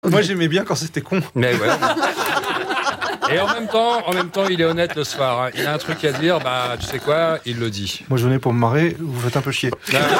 Moi, j'aimais bien quand c'était con. Mais ouais. Et en même temps, il est honnête le soir. Il a un truc à dire, tu sais quoi, il le dit. Moi, je venais pour me marrer, vous faites un peu chier.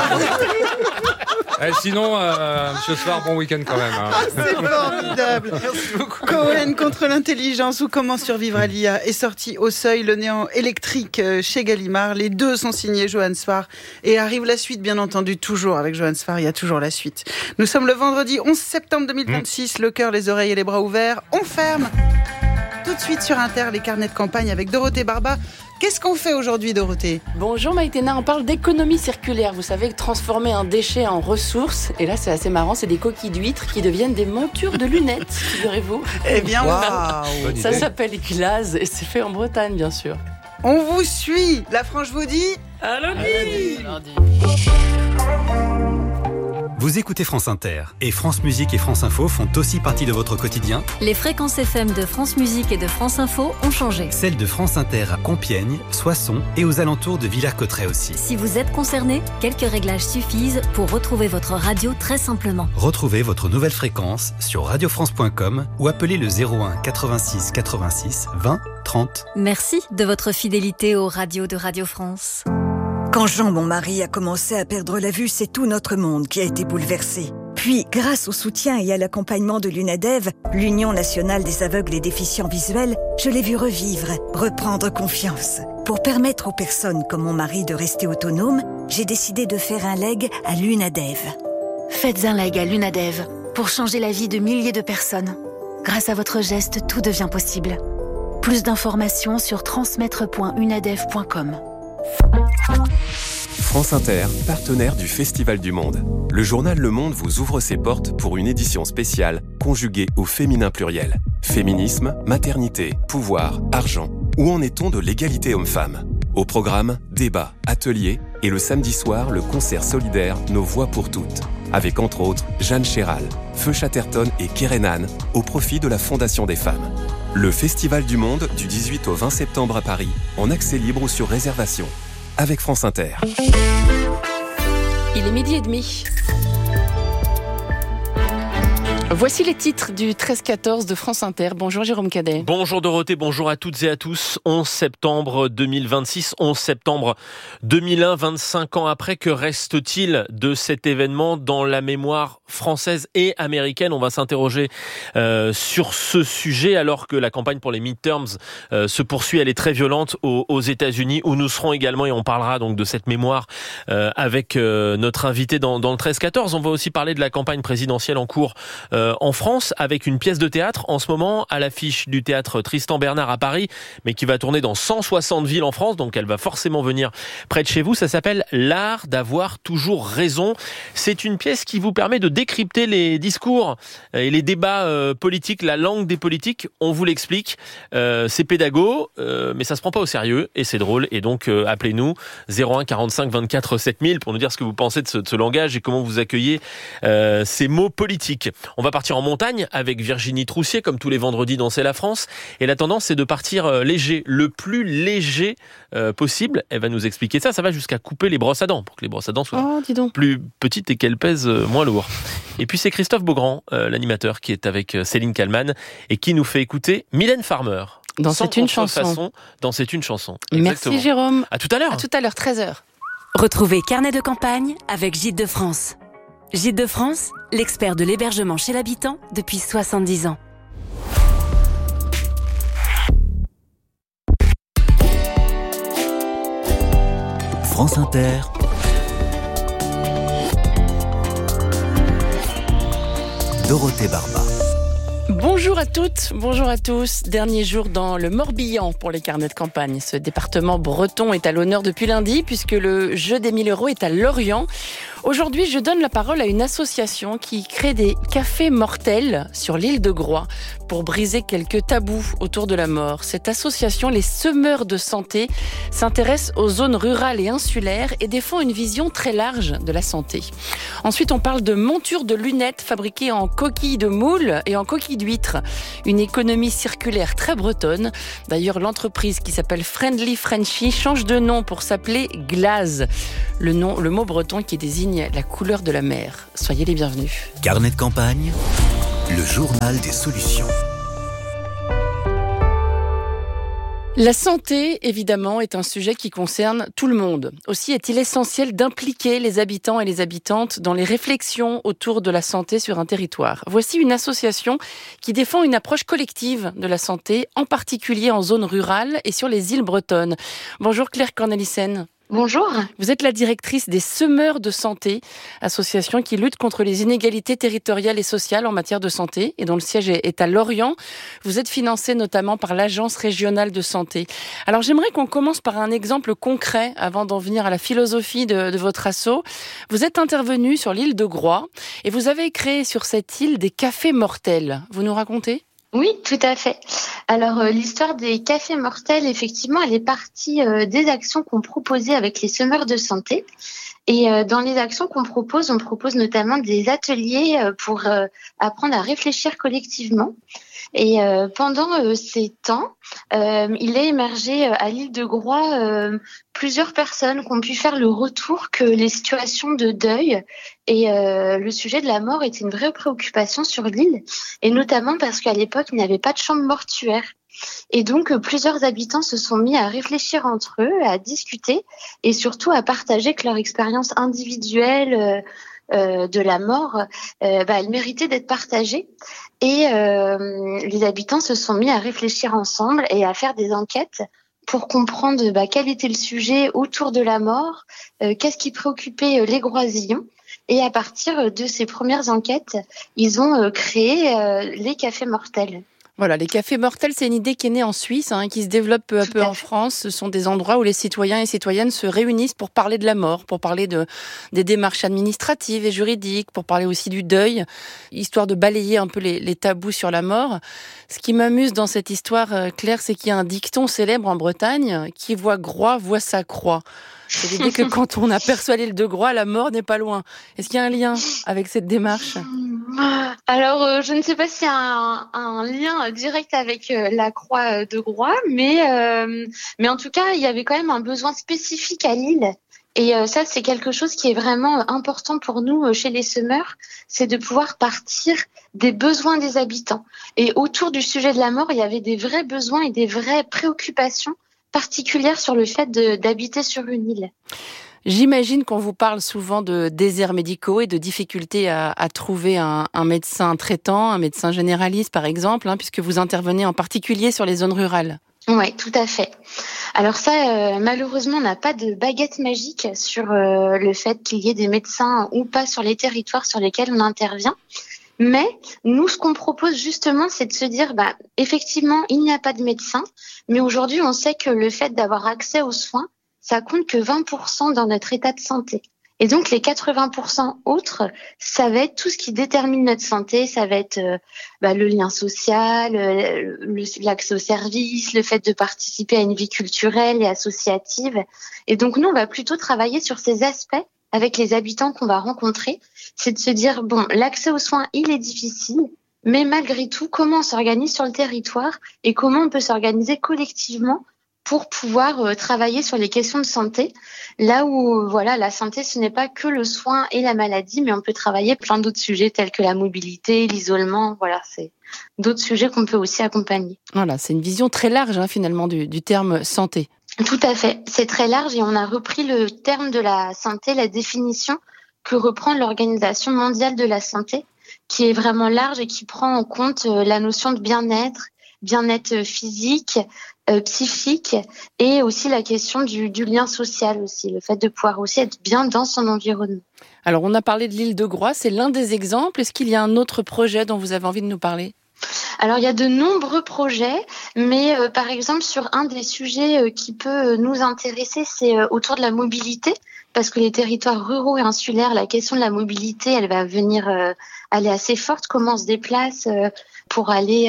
Sinon, monsieur Soir, bon week-end quand même. C'est formidable. Merci beaucoup. Cohen contre l'intelligence ou comment survivre à l'IA est sorti au seuil, le néant électrique chez Gallimard. Les deux sont signés Johan Sfar et arrive la suite, bien entendu, toujours avec Johan Sfar, il y a toujours la suite. Nous sommes le vendredi 11 septembre 2026, le cœur, les oreilles et les bras ouverts. On ferme. Tout de suite sur Inter, les carnets de campagne avec Dorothée Barba. Qu'est-ce qu'on fait aujourd'hui, Dorothée ? Bonjour Maïtena, on parle d'économie circulaire. Vous savez que transformer un déchet en ressource, et là c'est assez marrant, c'est des coquilles d'huîtres qui deviennent des montures de lunettes, figurez-vous. Eh bien, Ça s'appelle Glaze et c'est fait en Bretagne, bien sûr. on vous suit. La Franche vous dit à lundi. Vous écoutez France Inter et France Musique et France Info font aussi partie de votre quotidien. Les fréquences FM de France Musique et de France Info ont changé. Celles de France Inter à Compiègne, Soissons et aux alentours de Villers-Cotterêts aussi. Si vous êtes concerné, quelques réglages suffisent pour retrouver votre radio très simplement. Retrouvez votre nouvelle fréquence sur radiofrance.com ou appelez le 01 86 86 20 30. Merci de votre fidélité aux radios de Radio France. Quand Jean, mon mari, a commencé à perdre la vue, c'est tout notre monde qui a été bouleversé. Puis, grâce au soutien et à l'accompagnement de l'UNADEV, l'Union nationale des aveugles et déficients visuels, je l'ai vu revivre, reprendre confiance. Pour permettre aux personnes comme mon mari de rester autonomes, j'ai décidé de faire un leg à l'UNADEV. Faites un leg à l'UNADEV pour changer la vie de milliers de personnes. Grâce à votre geste, tout devient possible. Plus d'informations sur transmettre.unadev.com. France Inter, partenaire du Festival du Monde. Le journal Le Monde vous ouvre ses portes pour une édition spéciale conjuguée au féminin pluriel. Féminisme, maternité, pouvoir, argent. Où en est-on de l'égalité homme-femme ? Au programme, débats, ateliers et le samedi soir, le concert solidaire Nos Voix pour toutes. Avec entre autres Jeanne Chéral, Feu Chatterton et Kerenan au profit de la Fondation des femmes. Le Festival du Monde du 18 au 20 septembre à Paris, en accès libre ou sur réservation. Avec France Inter. Il est 12h30. Voici les titres du 13-14 de France Inter. Bonjour Jérôme Cadet. Bonjour Dorothée, bonjour à toutes et à tous. 11 septembre 2026, 11 septembre 2001, 25 ans après, que reste-t-il de cet événement dans la mémoire française et américaine ? On va s'interroger sur ce sujet alors que la campagne pour les midterms se poursuit. Elle est très violente aux États-Unis où nous serons également, et on parlera donc de cette mémoire avec notre invité dans le 13-14. On va aussi parler de la campagne présidentielle en cours en France, avec une pièce de théâtre en ce moment à l'affiche du théâtre Tristan Bernard à Paris, mais qui va tourner dans 160 villes en France, donc elle va forcément venir près de chez vous. Ça s'appelle L'art d'avoir toujours raison. C'est une pièce qui vous permet de décrypter les discours et les débats politiques, la langue des politiques. On vous l'explique. C'est pédago, mais ça se prend pas au sérieux et c'est drôle. Et donc appelez-nous 01 45 24 7000 pour nous dire ce que vous pensez de ce langage et comment vous accueillez ces mots politiques. On va partir en montagne avec Virginie Troussier, comme tous les vendredis dans C'est la France. Et la tendance, c'est de partir léger, le plus léger possible. Elle va nous expliquer ça. Ça va jusqu'à couper les brosses à dents, pour que les brosses à dents soient plus petites et qu'elles pèsent moins lourd. Et puis c'est Christophe Beaugrand, l'animateur, qui est avec Céline Kallmann et qui nous fait écouter Mylène Farmer. Dans C'est une chanson. Dans C'est une chanson. Exactement. Merci Jérôme. À tout à l'heure. À tout à l'heure, 13h. Retrouvez Carnet de campagne avec Gîtes de France. Gîtes de France, l'expert de l'hébergement chez l'habitant depuis 70 ans. France Inter. Dorothée Barba. Bonjour à toutes, bonjour à tous. Dernier jour dans le Morbihan pour les carnets de campagne. Ce département breton est à l'honneur depuis lundi puisque le jeu des 1000 € est à Lorient. Aujourd'hui, je donne la parole à une association qui crée des cafés mortels sur l'île de Groix pour briser quelques tabous autour de la mort. Cette association, les Semeurs de Santé, s'intéresse aux zones rurales et insulaires et défend une vision très large de la santé. Ensuite, on parle de montures de lunettes fabriquées en coquilles de moule et en coquilles d'huîtres. Une économie circulaire très bretonne. D'ailleurs, l'entreprise qui s'appelle Friendly Frenchy change de nom pour s'appeler Glaze. Le mot breton qui désigne la couleur de la mer. Soyez les bienvenus. Carnet de campagne, le journal des solutions. La santé, évidemment, est un sujet qui concerne tout le monde. Aussi est-il essentiel d'impliquer les habitants et les habitantes dans les réflexions autour de la santé sur un territoire. Voici une association qui défend une approche collective de la santé, en particulier en zone rurale et sur les îles bretonnes. Bonjour Claire Cornelissen. Bonjour. Vous êtes la directrice des Semeurs de Santé, association qui lutte contre les inégalités territoriales et sociales en matière de santé et dont le siège est à Lorient. Vous êtes financée notamment par l'Agence régionale de santé. Alors j'aimerais qu'on commence par un exemple concret avant d'en venir à la philosophie de votre asso. Vous êtes intervenue sur l'île de Groix et vous avez créé sur cette île des cafés mortels. Vous nous racontez ? Oui, tout à fait. Alors, l'histoire des cafés mortels, effectivement, elle est partie des actions qu'on proposait avec les semeurs de santé. Et dans les actions qu'on propose, on propose notamment des ateliers pour apprendre à réfléchir collectivement. Et pendant ces temps, il est émergé à l'île de Groix plusieurs personnes qui ont pu faire le retour que les situations de deuil et le sujet de la mort était une vraie préoccupation sur l'île, et notamment parce qu'à l'époque, il n'y avait pas de chambre mortuaire. Et donc, plusieurs habitants se sont mis à réfléchir entre eux, à discuter et surtout à partager que leur expérience individuelle de la mort, elle méritait d'être partagée. Et les habitants se sont mis à réfléchir ensemble et à faire des enquêtes pour comprendre quel était le sujet autour de la mort, qu'est-ce qui préoccupait les Groisillons. Et à partir de ces premières enquêtes, ils ont créé les cafés mortels. Voilà, les cafés mortels, c'est une idée qui est née en Suisse, qui se développe peu à peu en France. Ce sont des endroits où les citoyens et citoyennes se réunissent pour parler de la mort, pour parler des démarches administratives et juridiques, pour parler aussi du deuil, histoire de balayer un peu les tabous sur la mort. Ce qui m'amuse dans cette histoire, Claire, c'est qu'il y a un dicton célèbre en Bretagne, qui voit Groix, voit sa croix. C'est l'idée que quand on aperçoit l'île de Groix, la mort n'est pas loin. Est-ce qu'il y a un lien avec cette démarche ? Alors, je ne sais pas s'il y a un lien direct avec la croix de Groix, mais en tout cas, il y avait quand même un besoin spécifique à l'île. Et ça, c'est quelque chose qui est vraiment important pour nous chez les semeurs, c'est de pouvoir partir des besoins des habitants. Et autour du sujet de la mort, il y avait des vrais besoins et des vraies préoccupations particulière sur le fait d'habiter sur une île. J'imagine qu'on vous parle souvent de déserts médicaux et de difficultés à trouver un médecin traitant, un médecin généraliste par exemple, puisque vous intervenez en particulier sur les zones rurales. Oui, tout à fait. Alors ça, malheureusement, on n'a pas de baguette magique sur le fait qu'il y ait des médecins ou pas sur les territoires sur lesquels on intervient. Mais nous, ce qu'on propose justement, c'est de se dire, effectivement, il n'y a pas de médecin, mais aujourd'hui, on sait que le fait d'avoir accès aux soins, ça compte que 20% dans notre état de santé. Et donc, les 80% autres, ça va être tout ce qui détermine notre santé, ça va être le lien social, l'accès aux services, le fait de participer à une vie culturelle et associative. Et donc, nous, on va plutôt travailler sur ces aspects avec les habitants qu'on va rencontrer, c'est de se dire, l'accès aux soins, il est difficile, mais malgré tout, comment on s'organise sur le territoire et comment on peut s'organiser collectivement pour pouvoir travailler sur les questions de santé, là où la santé, ce n'est pas que le soin et la maladie, mais on peut travailler plein d'autres sujets tels que la mobilité, l'isolement, c'est d'autres sujets qu'on peut aussi accompagner. Voilà, c'est une vision très large finalement du terme santé. Tout à fait, c'est très large et on a repris le terme de la santé, la définition que reprend l'Organisation mondiale de la santé, qui est vraiment large et qui prend en compte la notion de bien-être physique, psychique et aussi la question du lien social aussi, le fait de pouvoir aussi être bien dans son environnement. Alors on a parlé de l'île de Groix, c'est l'un des exemples. Est-ce qu'il y a un autre projet dont vous avez envie de nous parler ? Alors, il y a de nombreux projets, mais par exemple, sur un des sujets qui peut nous intéresser, c'est autour de la mobilité, parce que les territoires ruraux et insulaires, la question de la mobilité, elle va venir aller assez forte. Comment on se déplace pour aller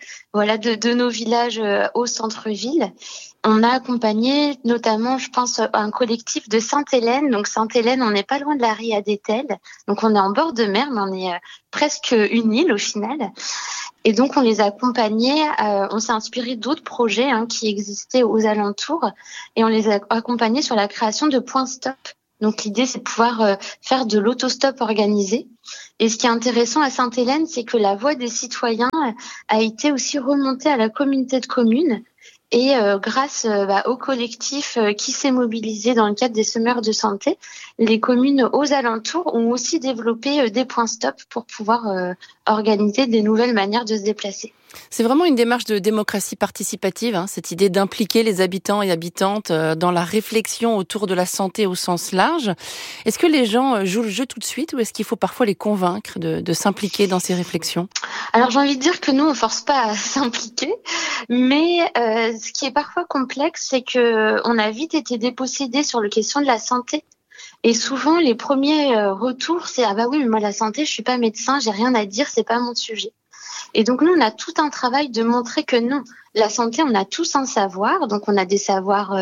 de nos villages au centre-ville. On a accompagné notamment, je pense, un collectif de Sainte-Hélène. Donc Sainte-Hélène, on n'est pas loin de la Ria d'Etel. Donc on est en bord de mer, mais on est presque une île au final. Et donc on les a accompagnés, on s'est inspiré d'autres projets qui existaient aux alentours et on les a accompagnés sur la création de points stop. Donc l'idée, c'est de pouvoir faire de l'autostop organisé. Et ce qui est intéressant à Sainte-Hélène, c'est que la voix des citoyens a été aussi remontée à la communauté de communes. Et grâce au collectif qui s'est mobilisé dans le cadre des semeurs de santé, les communes aux alentours ont aussi développé des points stop pour pouvoir organiser des nouvelles manières de se déplacer. C'est vraiment une démarche de démocratie participative, cette idée d'impliquer les habitants et habitantes dans la réflexion autour de la santé au sens large. Est-ce que les gens jouent le jeu tout de suite ou est-ce qu'il faut parfois les convaincre de s'impliquer dans ces réflexions ? Alors j'ai envie de dire que nous, on force pas à s'impliquer, mais ce qui est parfois complexe, c'est que on a vite été dépossédés sur la question de la santé. Et souvent, les premiers retours, c'est « Ah bah oui, mais moi la santé, je suis pas médecin, j'ai rien à dire, c'est pas mon sujet ». Et donc nous, on a tout un travail de montrer que non, la santé, on a tous un savoir, donc on a des savoirs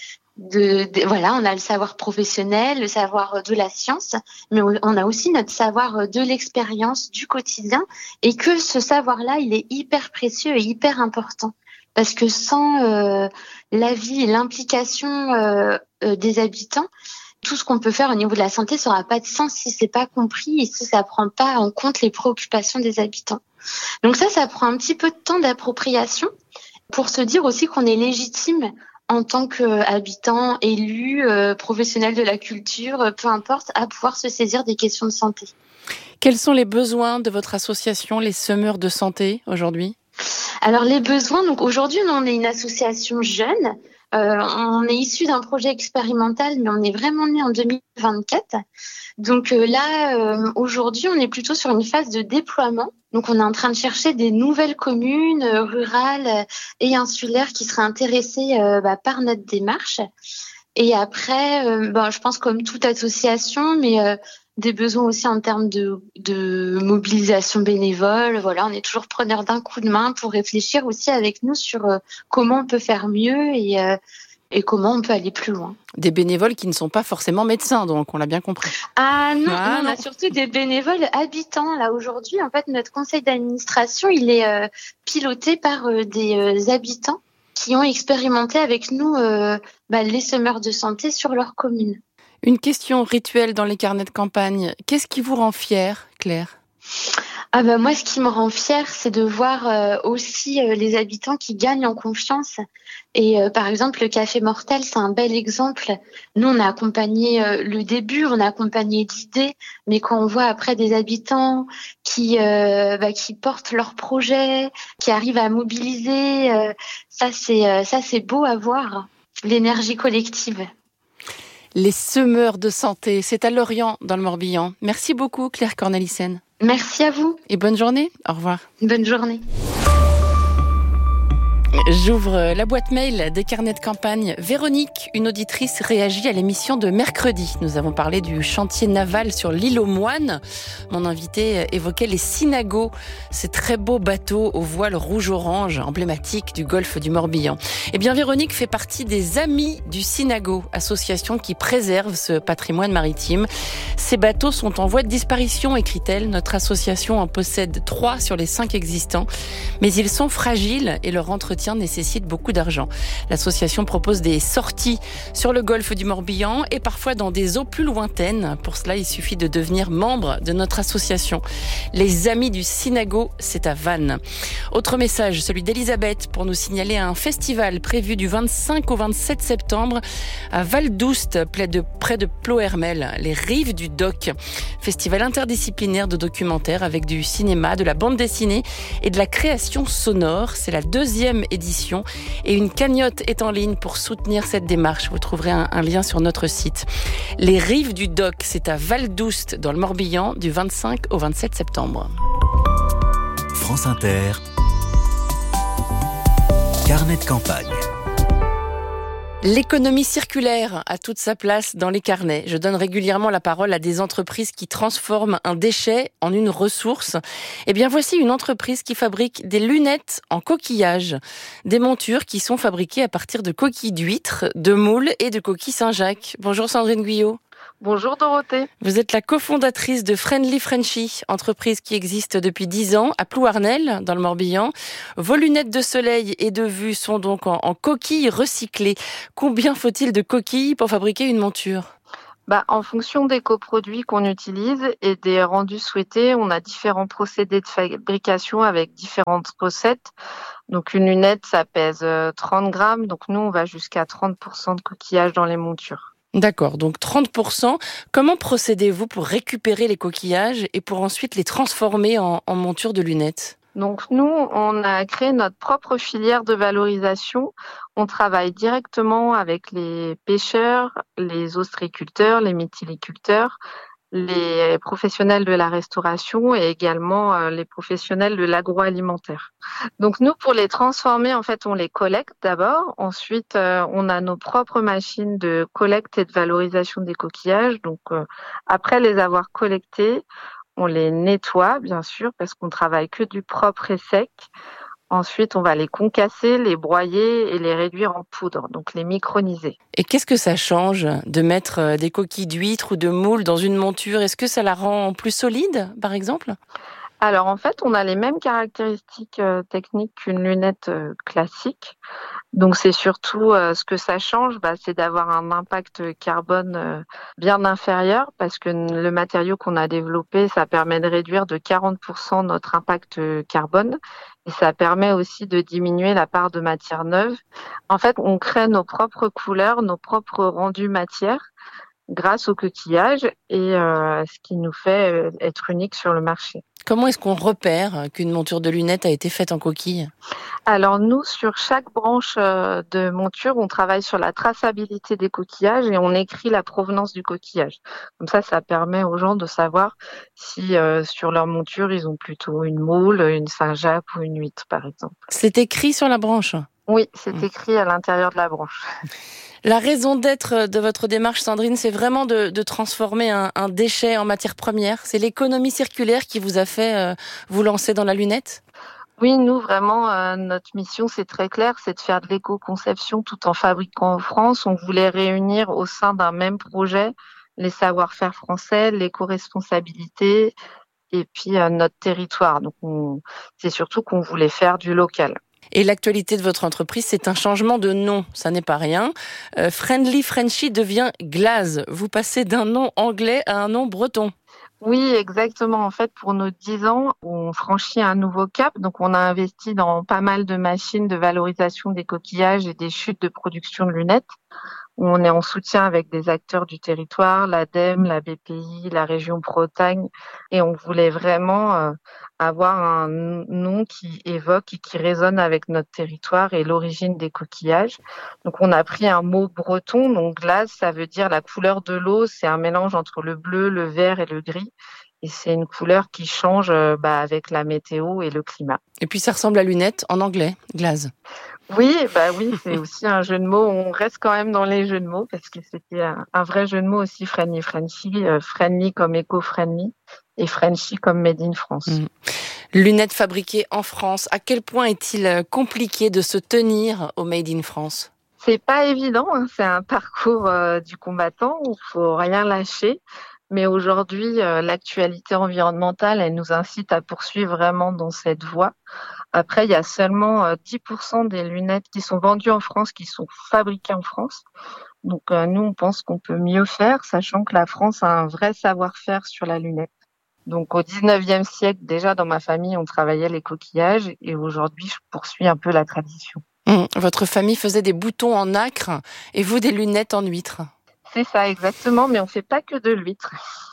on a le savoir professionnel, le savoir de la science, mais on a aussi notre savoir de l'expérience du quotidien, et que ce savoir-là, il est hyper précieux et hyper important, parce que sans l'avis et l'implication des habitants, tout ce qu'on peut faire au niveau de la santé n'aura pas de sens si c'est pas compris et si ça prend pas en compte les préoccupations des habitants. Donc ça prend un petit peu de temps d'appropriation pour se dire aussi qu'on est légitime en tant qu'habitant, élu, professionnel de la culture, peu importe, à pouvoir se saisir des questions de santé. Quels sont les besoins de votre association, les semeurs de santé, aujourd'hui ? Alors les besoins, donc aujourd'hui on est une association jeune. On est issu d'un projet expérimental, mais on est vraiment né en 2024. Donc aujourd'hui, on est plutôt sur une phase de déploiement. Donc on est en train de chercher des nouvelles communes rurales et insulaires qui seraient intéressées par notre démarche. Et après, je pense comme toute association, mais des besoins aussi en termes de mobilisation bénévole. Voilà, on est toujours preneur d'un coup de main pour réfléchir aussi avec nous sur comment on peut faire mieux et comment on peut aller plus loin. Des bénévoles qui ne sont pas forcément médecins, donc on l'a bien compris. Ah non, on a surtout des bénévoles habitants. Là aujourd'hui, en fait, notre conseil d'administration, il est piloté par des habitants qui ont expérimenté avec nous les semeurs de santé sur leur commune. Une question rituelle dans les carnets de campagne. Qu'est-ce qui vous rend fière, Claire ? Moi, ce qui me rend fière, c'est de voir aussi les habitants qui gagnent en confiance. Et par exemple, le Café Mortel, c'est un bel exemple. Nous, on a accompagné le début, on a accompagné l'idée, mais quand on voit après des habitants qui portent leur projet, qui arrivent à mobiliser, ça c'est beau à voir, l'énergie collective. Les semeurs de santé, c'est à Lorient, dans le Morbihan. Merci beaucoup, Claire Cornelissen. Merci à vous. Et bonne journée. Au revoir. Bonne journée. J'ouvre la boîte mail des carnets de campagne. Véronique, une auditrice, réagit à l'émission de mercredi. Nous avons parlé du chantier naval sur l'île aux Moines. Mon invité évoquait les Synagos, ces très beaux bateaux aux voiles rouge-orange, emblématiques du golfe du Morbihan. Eh bien, Véronique fait partie des Amis du Synago, association qui préserve ce patrimoine maritime. Ces bateaux sont en voie de disparition, écrit-elle. Notre association en possède 3 sur les 5 existants. Mais ils sont fragiles et leur entretien nécessite beaucoup d'argent. L'association propose des sorties sur le golfe du Morbihan et parfois dans des eaux plus lointaines. Pour cela, il suffit de devenir membre de notre association. Les Amis du Synago, c'est à Vannes. Autre message, celui d'Elisabeth, pour nous signaler un festival prévu du 25 au 27 septembre à Val-d'Oust, près de Ploërmel, les Rives du Doc. Festival interdisciplinaire de documentaires avec du cinéma, de la bande dessinée et de la création sonore. C'est la 2e édition et une cagnotte est en ligne pour soutenir cette démarche. Vous trouverez un lien sur notre site. Les Rives du Doc, c'est à Val-d'Oust dans le Morbihan du 25 au 27 septembre. France Inter, carnet de campagne. L'économie circulaire a toute sa place dans les carnets. Je donne régulièrement la parole à des entreprises qui transforment un déchet en une ressource. Eh bien, voici une entreprise qui fabrique des lunettes en coquillage. Des montures qui sont fabriquées à partir de coquilles d'huîtres, de moules et de coquilles Saint-Jacques. Bonjour Sandrine Guyot. Bonjour Dorothée. Vous êtes la cofondatrice de Friendly Frenchy, entreprise qui existe depuis 10 ans à Plouarnel, dans le Morbihan. Vos lunettes de soleil et de vue sont donc en coquilles recyclées. Combien faut-il de coquilles pour fabriquer une monture ? En fonction des coproduits qu'on utilise et des rendus souhaités, on a différents procédés de fabrication avec différentes recettes. Donc une lunette, ça pèse 30 grammes. Donc nous, on va jusqu'à 30% de coquillage dans les montures. D'accord, donc 30%. Comment procédez-vous pour récupérer les coquillages et pour ensuite les transformer en monture de lunettes ? Donc nous, on a créé notre propre filière de valorisation. On travaille directement avec les pêcheurs, les ostréiculteurs, les mytiliculteurs, les professionnels de la restauration et également les professionnels de l'agroalimentaire. Donc nous, pour les transformer, en fait, on les collecte d'abord. Ensuite, on a nos propres machines de collecte et de valorisation des coquillages. Donc après les avoir collectés, on les nettoie, bien sûr, parce qu'on travaille que du propre et sec. Ensuite, on va les concasser, les broyer et les réduire en poudre, donc les microniser. Et qu'est-ce que ça change de mettre des coquilles d'huîtres ou de moules dans une monture ? Est-ce que ça la rend plus solide, par exemple ? Alors en fait, on a les mêmes caractéristiques techniques qu'une lunette classique. Donc c'est surtout ce que ça change, c'est d'avoir un impact carbone bien inférieur parce que le matériau qu'on a développé, ça permet de réduire de 40% notre impact carbone et ça permet aussi de diminuer la part de matière neuve. En fait, on crée nos propres couleurs, nos propres rendus matière grâce au coquillage et ce qui nous fait être unique sur le marché. Comment est-ce qu'on repère qu'une monture de lunettes a été faite en coquille ? Alors nous, sur chaque branche de monture, on travaille sur la traçabilité des coquillages et on écrit la provenance du coquillage. Comme ça permet aux gens de savoir si sur leur monture, ils ont plutôt une moule, une Saint-Jacques ou une huître, par exemple. C'est écrit sur la branche ? Oui, c'est écrit à l'intérieur de la branche. La raison d'être de votre démarche, Sandrine, c'est vraiment de transformer un déchet en matière première. C'est l'économie circulaire qui vous a fait vous lancer dans la lunette ? Oui, nous, vraiment, notre mission, c'est très clair, c'est de faire de l'éco-conception tout en fabriquant en France. On voulait réunir au sein d'un même projet les savoir-faire français, l'éco-responsabilité et puis notre territoire. Donc, c'est surtout qu'on voulait faire du local. Et l'actualité de votre entreprise, c'est un changement de nom. Ça n'est pas rien. Friendly Frenchy devient Glaze. Vous passez d'un nom anglais à un nom breton. Oui, exactement. En fait, pour nos 10 ans, on franchit un nouveau cap. Donc, on a investi dans pas mal de machines de valorisation des coquillages et des chutes de production de lunettes. On est en soutien avec des acteurs du territoire, l'ADEME, la BPI, la région Bretagne. Et on voulait vraiment avoir un nom qui évoque et qui résonne avec notre territoire et l'origine des coquillages. Donc, on a pris un mot breton. Donc, glace, ça veut dire la couleur de l'eau. C'est un mélange entre le bleu, le vert et le gris. Et c'est une couleur qui change avec la météo et le climat. Et puis, ça ressemble à lunettes en anglais, glaze. Oui, c'est aussi un jeu de mots. On reste quand même dans les jeux de mots parce que c'était un vrai jeu de mots aussi, Friendly Frenchy. Friendly comme éco-friendly et Frenchy comme made in France. Lunettes fabriquées en France. À quel point est-il compliqué de se tenir au made in France ? C'est pas évident, c'est un parcours du combattant où il faut rien lâcher. Mais aujourd'hui, l'actualité environnementale, elle nous incite à poursuivre vraiment dans cette voie. Après, il y a seulement 10% des lunettes qui sont vendues en France, qui sont fabriquées en France. Donc, nous, on pense qu'on peut mieux faire, sachant que la France a un vrai savoir-faire sur la lunette. Donc, au 19e siècle, déjà, dans ma famille, on travaillait les coquillages. Et aujourd'hui, je poursuis un peu la tradition. Votre famille faisait des boutons en nacre et vous, des lunettes en huître. C'est ça, exactement, mais on fait pas que de l'huître.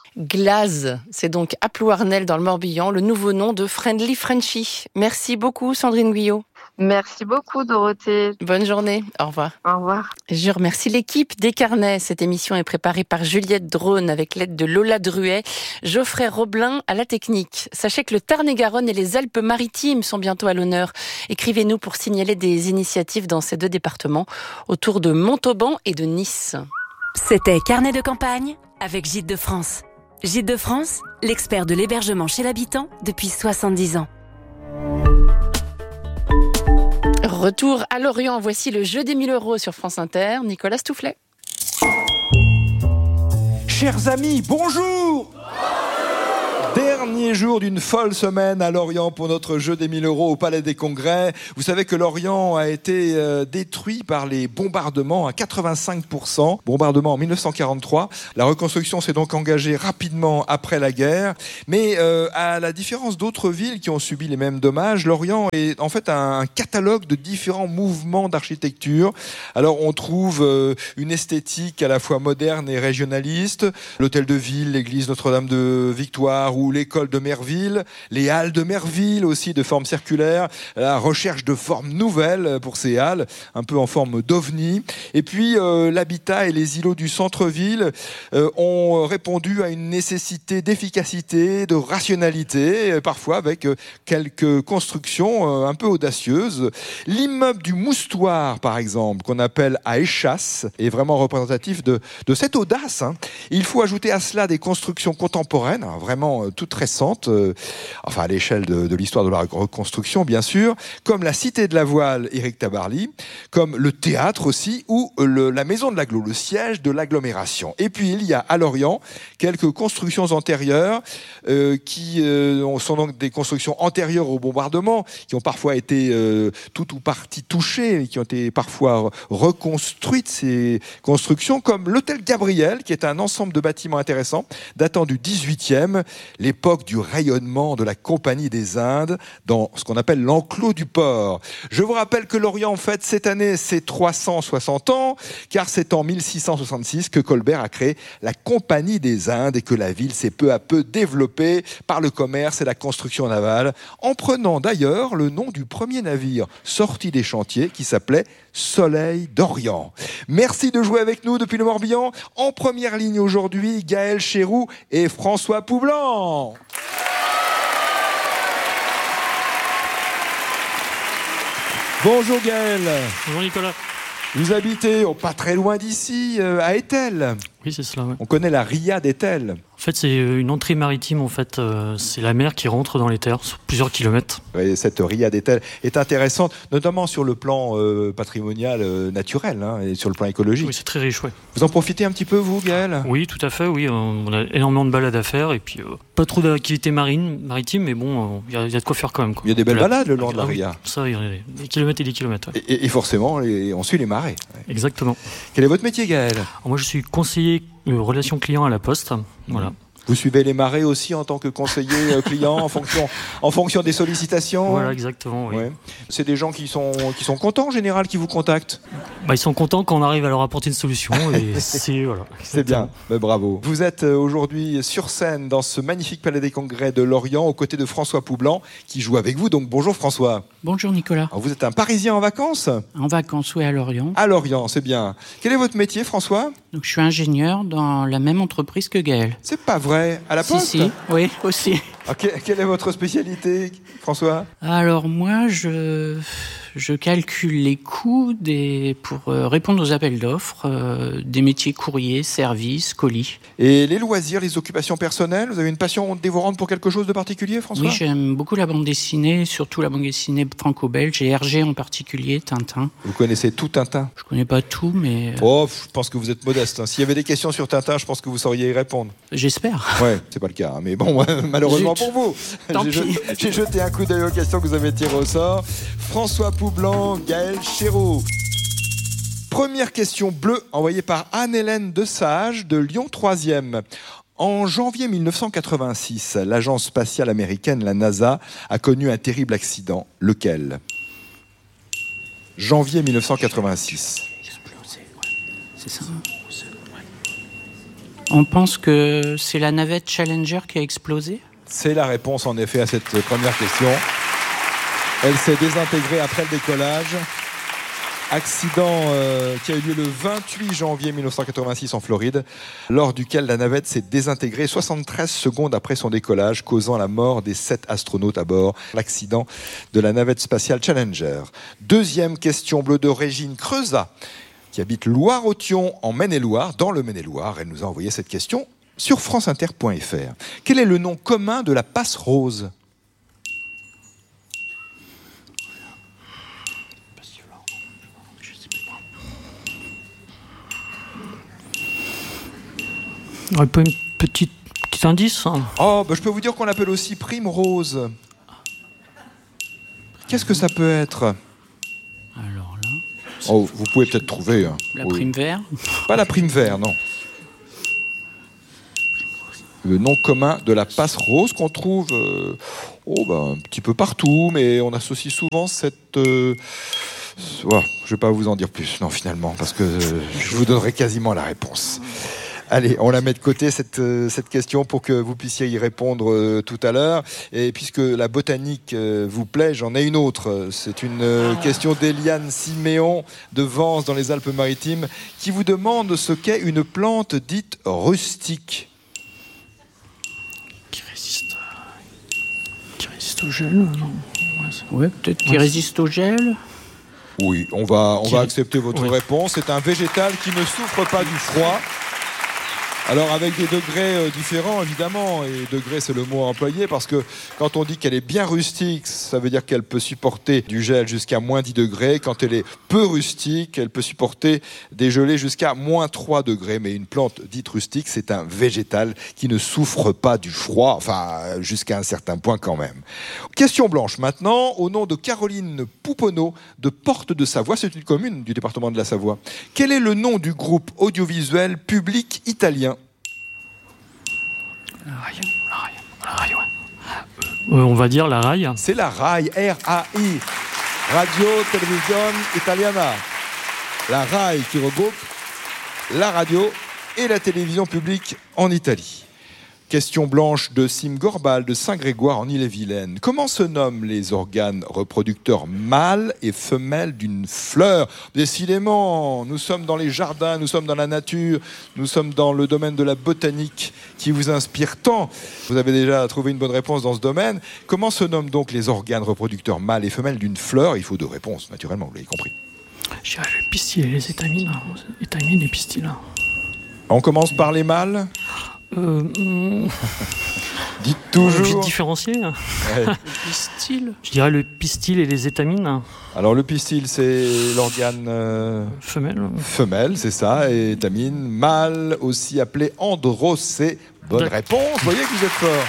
Glaze, c'est donc à Plouarnel dans le Morbihan, le nouveau nom de Friendly Frenchy. Merci beaucoup Sandrine Guyot. Merci beaucoup Dorothée. Bonne journée, au revoir. Au revoir. Je remercie l'équipe des Carnets. Cette émission est préparée par Juliette Drone avec l'aide de Lola Druet, Geoffrey Roblin à la technique. Sachez que le Tarn-et-Garonne et les Alpes-Maritimes sont bientôt à l'honneur. Écrivez-nous pour signaler des initiatives dans ces deux départements, autour de Montauban et de Nice. C'était Carnet de campagne avec Gîtes de France. Gîtes de France, l'expert de l'hébergement chez l'habitant depuis 70 ans. Retour à Lorient, voici le jeu des 1000 € sur France Inter, Nicolas Stoufflet. Chers amis, bonjour. Dernier Dernier jour d'une folle semaine à Lorient pour notre jeu des 1000 € au Palais des Congrès. Vous savez que Lorient a été détruit par les bombardements à 85%. Bombardement en 1943. La reconstruction s'est donc engagée rapidement après la guerre. Mais à la différence d'autres villes qui ont subi les mêmes dommages, Lorient est en fait un catalogue de différents mouvements d'architecture. Alors on trouve une esthétique à la fois moderne et régionaliste. L'hôtel de ville, l'église Notre-Dame de Victoire ou l'école de Merville, les halles de Merville aussi de forme circulaire, la recherche de formes nouvelles pour ces halles, un peu en forme d'ovni. Et puis l'habitat et les îlots du centre-ville ont répondu à une nécessité d'efficacité, de rationalité, parfois avec quelques constructions un peu audacieuses. L'immeuble du Moustoir, par exemple, qu'on appelle à Échasse, est vraiment représentatif de cette audace. Il faut ajouter à cela des constructions contemporaines, vraiment toutes récentes, enfin à l'échelle de l'histoire de la reconstruction, bien sûr, comme la Cité de la Voile, Éric Tabarly, comme le théâtre aussi, ou la Maison de l'Agglo, le siège de l'agglomération. Et puis il y a à Lorient quelques constructions antérieures qui sont donc des constructions antérieures au bombardement, qui ont parfois été tout ou partie touchées, et qui ont été parfois reconstruites, ces constructions, comme l'hôtel Gabriel, qui est un ensemble de bâtiments intéressants, datant du 18e, l'époque du rayonnement de la Compagnie des Indes, dans ce qu'on appelle l'enclos du port. Je vous rappelle que Lorient fête cette année ses 360 ans, car c'est en 1666 que Colbert a créé la Compagnie des Indes et que la ville s'est peu à peu développée par le commerce et la construction navale, en prenant d'ailleurs le nom du premier navire sorti des chantiers qui s'appelait Soleil d'Orient. Merci de jouer avec nous depuis le Morbihan. En première ligne aujourd'hui, Gaël Chéroux et François Poublan. Bonjour Gaël. Bonjour Nicolas. Vous habitez pas très loin d'ici, à Étel. Oui, c'est cela. Ouais. On connaît la ria d'Étel. En fait, c'est une entrée maritime. En fait, c'est la mer qui rentre dans les terres sur plusieurs kilomètres. Oui, cette ria d'Étel est intéressante, notamment sur le plan patrimonial naturel et sur le plan écologique. Oui, c'est très riche. Ouais. Vous en profitez un petit peu, vous, Gaël ? Oui, tout à fait. Oui, on a énormément de balades à faire et puis pas trop d'activités maritime, mais bon, il y a de quoi faire quand même. Quoi. Il y a des belles balades le long de la ria. Ça, il y a des kilomètres et des kilomètres. Ouais. Et forcément, on suit les marées. Ouais. Exactement. Quel est votre métier, Gaël ? Alors, moi, je suis conseiller relations clients à la Poste. Voilà. Vous suivez les marées aussi en tant que conseiller client en fonction des sollicitations. Voilà, exactement. Oui. Ouais. C'est des gens qui sont contents en général qui vous contactent. Ils sont contents quand on arrive à leur apporter une solution. Et c'est bien. Bravo. Vous êtes aujourd'hui sur scène dans ce magnifique Palais des Congrès de Lorient aux côtés de François Poublan qui joue avec vous. Donc bonjour François. Bonjour Nicolas. Alors, vous êtes un Parisien en vacances ? En vacances, oui, à Lorient. À Lorient, c'est bien. Quel est votre métier, François ? Donc, je suis ingénieur dans la même entreprise que Gaël. C'est pas vrai. À la Poste ? Si, oui, aussi. Quelle est votre spécialité, François ? Alors moi, je calcule les coûts pour répondre aux appels d'offres des métiers courrier, services, colis. Et les loisirs, les occupations personnelles, vous avez une passion dévorante pour quelque chose de particulier, François ? Oui, j'aime beaucoup la bande dessinée, surtout la bande dessinée franco-belge et Hergé en particulier, Tintin. Vous connaissez tout Tintin ? Je connais pas tout, mais... je pense que vous êtes modeste. S'il y avait des questions sur Tintin, je pense que vous sauriez y répondre. J'espère. Ouais, c'est pas le cas, mais bon, malheureusement pour vous. J'ai jeté un coup d'œil aux questions que vous avez tirées au sort. François Poublan, Gaël Chéroux. Première question bleue envoyée par Anne-Hélène Desage de Lyon 3e. En janvier 1986, l'agence spatiale américaine, la NASA, a connu un terrible accident. Lequel ? Janvier 1986. C'est ça. On pense que c'est la navette Challenger qui a explosé ? C'est la réponse en effet à cette première question. Elle s'est désintégrée après le décollage. Accident qui a eu lieu le 28 janvier 1986 en Floride, lors duquel la navette s'est désintégrée 73 secondes après son décollage, causant la mort des 7 astronautes à bord. L'accident de la navette spatiale Challenger. Deuxième question bleue de Régine Creusat, qui habite Loire-Othion en Maine-et-Loire, dans le Maine-et-Loire. Elle nous a envoyé cette question sur franceinter.fr. Quel est le nom commun de la passe rose ? Un peu une petite Petit indice. Oh, je peux vous dire qu'on l'appelle aussi prime rose. Qu'est-ce que ça peut être? Alors là... Oh, vous pouvez peut-être trouver. La prime vert? Pas la prime vert, non. Le nom commun de la passe rose qu'on trouve un petit peu partout, mais on associe souvent cette... je ne vais pas vous en dire plus, non, finalement, parce que je vous donnerai quasiment la réponse. Allez, on la met de côté, cette question, pour que vous puissiez y répondre tout à l'heure. Et puisque la botanique vous plaît, j'en ai une autre. C'est une question d'Eliane Siméon de Vence, dans les Alpes-Maritimes, qui vous demande ce qu'est une plante dite rustique. Qui résiste au gel, non? Ouais, peut-être qui résiste au gel. Oui, on va accepter votre réponse. C'est un végétal qui ne souffre pas du froid. Alors avec des degrés différents évidemment, et degré c'est le mot employé, parce que quand on dit qu'elle est bien rustique, ça veut dire qu'elle peut supporter du gel jusqu'à moins 10 degrés. Quand elle est peu rustique, elle peut supporter des gelées jusqu'à moins 3 degrés. Mais une plante dite rustique, c'est un végétal qui ne souffre pas du froid, enfin jusqu'à un certain point quand même. Question blanche maintenant, au nom de Caroline Pouponneau de Porte de Savoie, c'est une commune du département de la Savoie. Quel est le nom du groupe audiovisuel public italien? La RAI, on va dire la RAI. C'est la RAI, R-A-I, Radio Televisione Italiana. La RAI qui regroupe la radio et la télévision publique en Italie. Question blanche de Sim Gorbal de Saint-Grégoire en Ille-et-Vilaine. Comment se nomment les organes reproducteurs mâles et femelles d'une fleur? Décidément, nous sommes dans les jardins, nous sommes dans la nature, nous sommes dans le domaine de la botanique qui vous inspire tant. Vous avez déjà trouvé une bonne réponse dans ce domaine. Comment se nomment donc les organes reproducteurs mâles et femelles d'une fleur? Il faut deux réponses, naturellement, vous l'avez compris. Je dirais le pistil et les étamines. Étamines et pistils. On commence par les mâles. Dites toujours. Vite différencier. Ouais. Le pistil. Je dirais le pistil et les étamines. Alors le pistil, c'est l'organe femelle. Femelle, c'est ça. Et étamine, mâle, aussi appelé androcée. Bonne réponse. Vous voyez que vous êtes fort.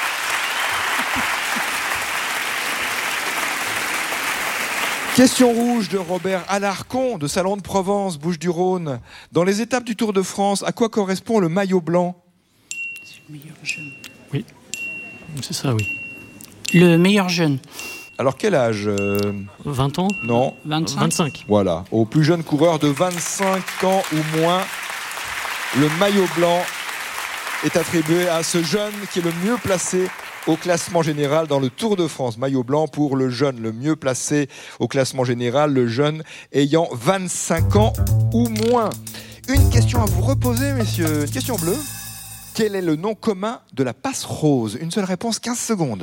Question rouge de Robert Alarcon de Salon de Provence, Bouches-du-Rhône. Dans les étapes du Tour de France, à quoi correspond le maillot blanc? Le meilleur jeune. Oui, c'est ça, oui. Le meilleur jeune. Alors quel âge 20 ans? Non. 25. Voilà. Au plus jeune coureur de 25 ans ou moins, le maillot blanc est attribué à ce jeune qui est le mieux placé au classement général dans le Tour de France. Maillot blanc pour le jeune le mieux placé au classement général, le jeune ayant 25 ans ou moins. Une question à vous reposer, messieurs. Une question bleue. Quel est le nom commun de la passe rose? Une seule réponse, 15 secondes.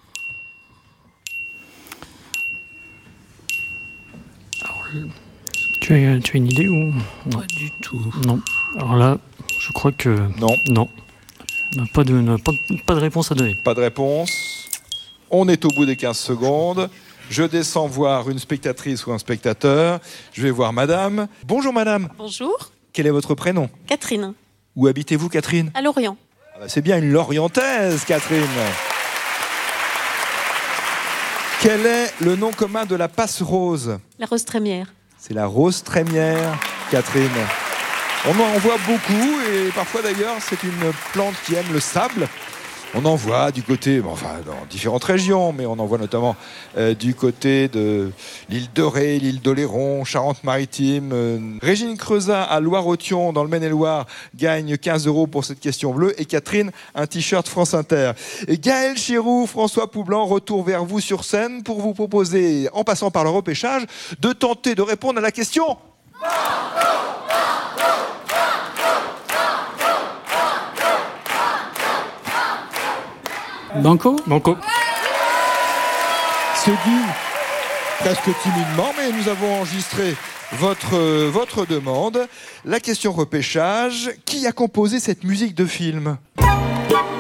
Alors, tu as une idée ou non? Pas du tout. Non. Alors là, je crois que... Non. Pas de réponse à donner. Pas de réponse. On est au bout des 15 secondes. Je descends voir une spectatrice ou un spectateur. Je vais voir madame. Bonjour madame. Bonjour. Quel est votre prénom? Catherine. Où habitez-vous, Catherine? À Lorient. C'est bien une Lorientaise, Catherine. Quel est le nom commun de la passe rose? La rose trémière. C'est la rose trémière, Catherine. On en voit beaucoup et parfois d'ailleurs c'est une plante qui aime le sable. On en voit du côté, dans différentes régions, mais on en voit notamment du côté de l'île de Ré, l'île d'Oléron, Charente-Maritime. Régine Creusat à Loire-Othion, dans le Maine-et-Loire, gagne 15 € pour cette question bleue. Et Catherine, un t-shirt France Inter. Et Gaël Chiroux, François Poublan, retour vers vous sur scène pour vous proposer, en passant par le repêchage, de tenter de répondre à la question. Banco. C'est dit presque timidement, mais nous avons enregistré votre demande. La question repêchage, qui a composé cette musique de film ?